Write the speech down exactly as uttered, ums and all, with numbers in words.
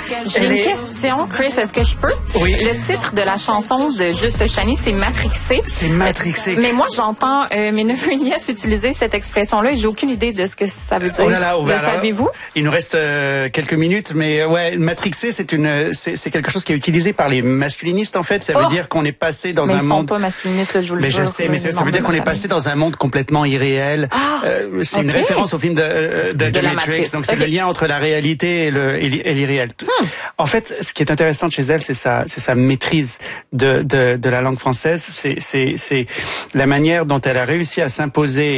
J'ai une est... question, Chris, est-ce que je peux? Oui. Le titre de la chanson de Juste Chani, c'est Matrixé. C'est Matrixé. Mais moi, j'entends euh, mes neveux et nièces utiliser cette expression-là et j'ai aucune idée de ce que ça veut dire. Oh là là, Le savez-vous? Il nous reste euh, quelques minutes, mais ouais, Matrixé, c'est une, c'est, c'est quelque chose qui est utilisé par les masculinistes en fait. Ça veut oh! dire qu'on est passé dans mais un ils monde. Sont pas masculinistes, là, je vous le mais jure. je sais, mais ça, ça veut dire qu'on est passé dans un monde complètement irréel. Ah, euh, c'est okay. une référence au film de, de, de, de The Matrix. Donc c'est okay. le lien entre la réalité et, le, et l'irréel. Hmm. En fait, ce qui est intéressant chez elle, c'est sa, c'est sa maîtrise de, de, de la langue française. C'est, c'est, c'est la manière dont elle a réussi à s'imposer